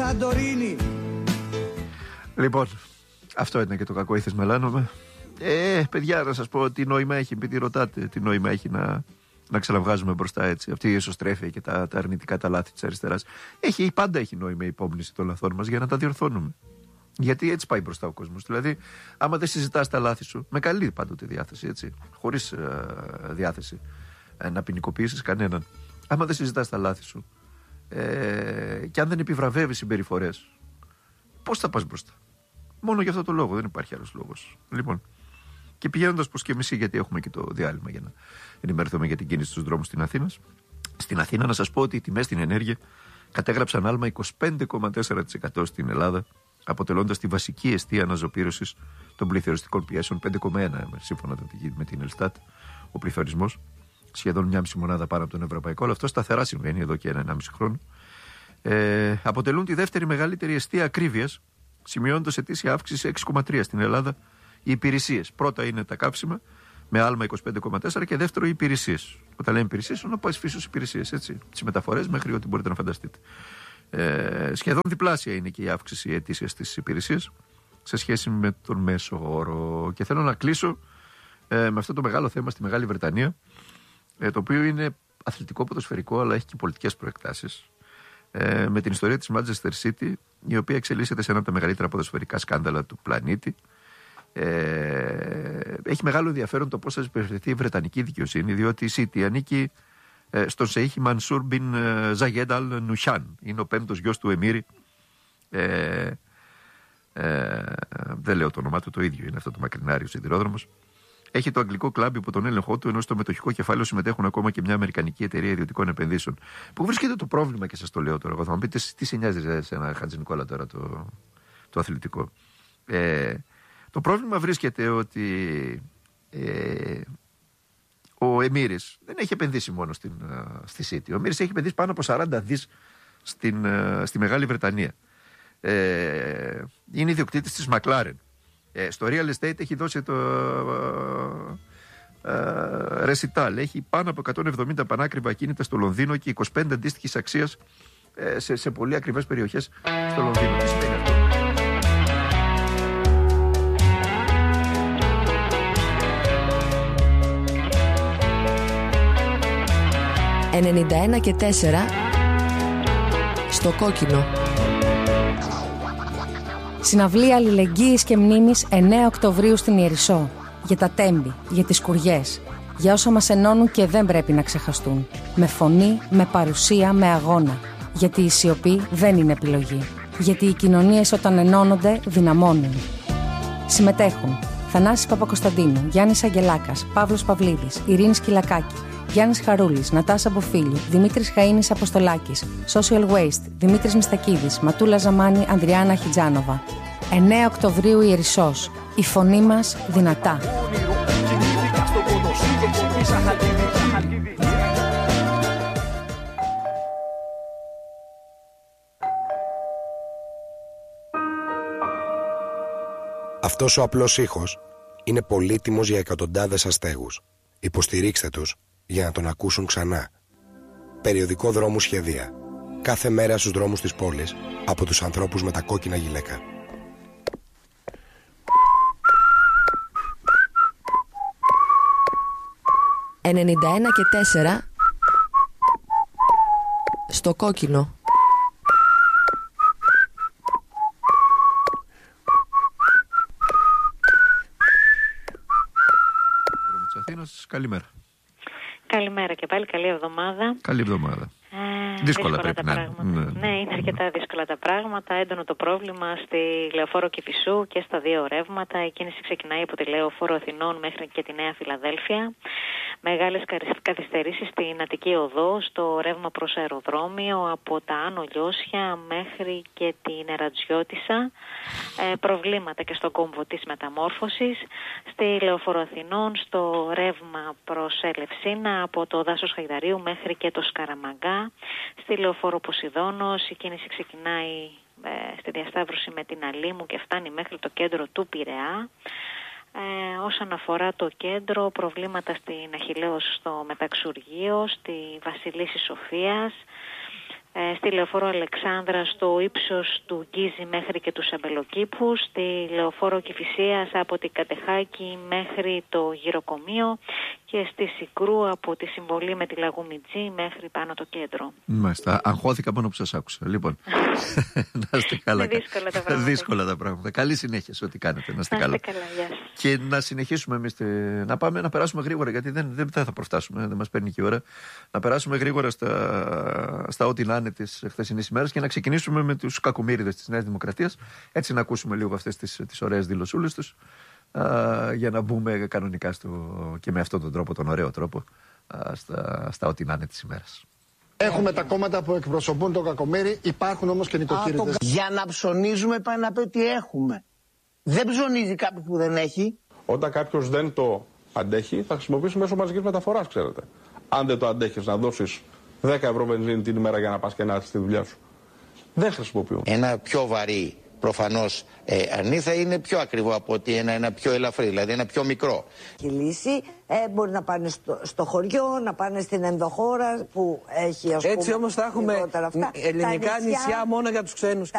Σαντορίνη. Λοιπόν, αυτό ήταν και το κακό ήθες μελάνομαι. Παιδιά, να σας πω τι νόημα έχει, επειδή ρωτάτε, τι νόημα έχει να ξαναβγάζουμε μπροστά έτσι. Αυτή η εσωστρέφεια και τα αρνητικά τα λάθη της αριστεράς. Πάντα έχει νόημα η υπόμνηση των λαθών μας για να τα διορθώνουμε. Γιατί έτσι πάει μπροστά ο κόσμος. Δηλαδή, άμα δεν συζητάς τα λάθη σου, με καλή πάντοτε διάθεση, έτσι, χωρίς διάθεση να ποινικοποιήσεις κανέναν. Άμα δεν συζητάς τα λάθη σου και αν δεν επιβραβεύεις συμπεριφορές, πώς θα πας μπροστά? Μόνο για αυτό το λόγο, δεν υπάρχει άλλος λόγος. Λοιπόν, και πηγαίνοντας προς και μισή, γιατί έχουμε και το διάλειμμα για να ενημερωθούμε για την κίνηση στους δρόμους στην Αθήνα, να σας πω ότι οι τιμές στην ενέργεια κατέγραψαν άλμα 25,4% στην Ελλάδα, αποτελώντας τη βασική αιστεία αναζωπήρωσης των πληθωριστικών πιέσεων. 5,1% σύμφωνα με την Ελστάτ ο πληθωρισμός, σχεδόν μια μισή μονάδα πάνω από τον ευρωπαϊκό, αλλά αυτό σταθερά συμβαίνει εδώ και 1,5 χρόνο. Αποτελούν τη δεύτερη μεγαλύτερη αιστεία ακρίβειας, σημειώνοντας ετήσια αύξηση 6,3% στην Ελλάδα οι υπηρεσίες. Πρώτα είναι τα καύσιμα με άλμα 25,4% και δεύτερο οι υπηρεσίες. Όταν λέμε υπηρεσίες, να πάει φύσους υπηρεσίες, έτσι. Τις μεταφορές μέχρι ό,τι μπορείτε να φανταστείτε. Σχεδόν διπλάσια είναι και η αύξηση ετήσια στις υπηρεσίες σε σχέση με τον μέσο όρο. Και θέλω να κλείσω με αυτό το μεγάλο θέμα στη Μεγάλη Βρετανία, το οποίο είναι αθλητικό ποδοσφαιρικό, αλλά έχει και πολιτικές προεκτάσεις. Με την ιστορία της Manchester City, η οποία εξελίσσεται σε ένα από τα μεγαλύτερα ποδοσφαιρικά σκάνδαλα του πλανήτη. Έχει μεγάλο ενδιαφέρον το πώς θα συμπεριφερθεί η βρετανική δικαιοσύνη, διότι η City ανήκει στον Σεΐχη Μανσούρ μπιν Ζαγέντ Αλ Νουσιάν. Είναι ο πέμπτος γιος του Εμμύρη. Δεν λέω το όνομά του, το ίδιο είναι αυτό το μακρινάριο σιδηρόδρομος. Έχει το αγγλικό κλαμπ υπό τον έλεγχό του, ενώ στο μετοχικό κεφάλαιο συμμετέχουν ακόμα και μια αμερικανική εταιρεία ιδιωτικών επενδύσεων. Πού βρίσκεται το πρόβλημα, και σας το λέω τώρα. Εγώ θα μου πείτε, τι σε νοιάζει σε ένα Χατζη Νικόλα τώρα το αθλητικό. Το πρόβλημα βρίσκεται ότι ο Εμμύρης δεν έχει επενδύσει μόνο στη City. Ο Εμμύρης έχει επενδύσει πάνω από 40 δις στη Μεγάλη Βρετανία. Είναι ιδιοκτήτης της McLaren. Στο real estate έχει δώσει το Recital. Έχει πάνω από 170 πανάκριβα ακίνητα στο Λονδίνο και 25 αντίστοιχης αξίας σε πολύ ακριβές περιοχές στο Λονδίνο. Τι σημαίνει αυτό? «91,4» στο κόκκινο. Συναυλία αλληλεγγύης και μνήμης 9 Οκτωβρίου στην Ιερισσό. Για τα τέμπη, για τις σκουριές, για όσα μας ενώνουν και δεν πρέπει να ξεχαστούν. Με φωνή, με παρουσία, με αγώνα. Γιατί η σιωπή δεν είναι επιλογή. Γιατί οι κοινωνίες όταν ενώνονται δυναμώνουν. Συμμετέχουν Θανάσης Παπακοσταντίνου, Γιάννης Αγγελάκας, Παύλος Παυλίδης, Ειρήνη Σκυλακάκη, Γιάννης Χαρούλης, Νατάσα Μποφίλη, Δημήτρης Χαΐνης Αποστολάκης, Social Waste, Δημήτρης Μιστακίδης, Ματούλα Ζαμάνη, Ανδριάννα Χιτζάνοβα. 9 Οκτωβρίου Ιερισσός. Η φωνή μας δυνατά. Αυτός ο απλός ήχος είναι πολύτιμος για εκατοντάδες αστέγους. Υποστηρίξτε τους για να τον ακούσουν ξανά. Περιοδικό Δρόμου Σχεδία. Κάθε μέρα στους δρόμους της πόλης από τους ανθρώπους με τα κόκκινα γυλαίκα. «91,4» στο κόκκινο. Καλημέρα. Καλημέρα και πάλι, καλή εβδομάδα. Καλή εβδομάδα. Δύσκολα πρέπει να είναι. Ναι, είναι αρκετά δύσκολα τα πράγματα. Έντονο το πρόβλημα στη Λεωφόρο Κηφισού και στα δύο ρεύματα. Η κίνηση ξεκινάει από τη Λεωφόρο Αθηνών μέχρι και τη Νέα Φιλαδέλφια. Μεγάλες καθυστερήσεις στην Αττική Οδό, στο ρεύμα προς αεροδρόμιο, από τα Άνω Λιώσια μέχρι και την Ερατζιώτισσα. Προβλήματα και στον κόμβο της μεταμόρφωσης. Στη Λεωφόρο Αθηνών, στο ρεύμα προς Ελευσίνα, από το Δάσος Χαϊδαρίου μέχρι και το Σκαραμαγκά. Στη Λεωφόρο Ποσειδώνος η κίνηση ξεκινάει στη διασταύρωση με την Αλήμου και φτάνει μέχρι το κέντρο του Πειραιά. Όσον αφορά το κέντρο, προβλήματα στην Αχιλλέως στο Μεταξουργείο, στη Βασιλίσσης Σοφίας, στη λεωφόρο Αλεξάνδρα στο ύψος του Γκίζη μέχρι και τους Αμπελοκήπους, στη λεωφόρο Κηφισίας από την Κατεχάκη μέχρι το Γυροκομείο και στη Συγκρού από τη Συμβολή με τη Λαγούμιτζή μέχρι πάνω το κέντρο. Μάλιστα. Αγχώθηκα πάνω που σας άκουσα. Λοιπόν, να είστε καλά. Είναι δύσκολα τα πράγματα. Δύσκολα τα πράγματα. Καλή συνέχεια σε ό,τι κάνετε. Να είστε καλά. Γεια σας. Και να συνεχίσουμε εμείς να πάμε να περάσουμε γρήγορα, γιατί δεν θα προφτάσουμε, δεν μας παίρνει και η ώρα. Να περάσουμε γρήγορα στα ό,τι να είναι της χθεσινής ημέρας και να ξεκινήσουμε με τους κακομοίριδες της Νέας Δημοκρατίας. Έτσι να ακούσουμε λίγο αυτές τις ωραίες δηλωσούλες τους, για να μπούμε κανονικά και με αυτόν τον τρόπο, τον ωραίο τρόπο, στα ό,τι να είναι της ημέρας. Έχουμε τα κόμματα που εκπροσωπούν τον κακομοίρη, υπάρχουν όμως και νοικοκύριδες. Για να ψωνίζουμε πάει να πει ότι έχουμε. Δεν ψωνίζει κάποιος που δεν έχει. Όταν κάποιος δεν το αντέχει, θα χρησιμοποιήσει μέσω μαζικής μεταφοράς, ξέρετε. Αν δεν το αντέχεις να δώσεις 10 ευρώ βενζίνη την ημέρα για να πας και να έρθεις στη δουλειά σου. Δεν χρησιμοποιούν. Ένα πιο βαρύ, προφανώς, αρνί θα είναι πιο ακριβό από ότι ένα πιο ελαφρύ, δηλαδή ένα πιο μικρό. Η λύση μπορεί να πάνε στο χωριό, να πάνε στην ενδοχώρα που έχει, ας πούμε, έτσι όμως θα έχουμε ελληνικά νησιά μόνο για τους ξένους.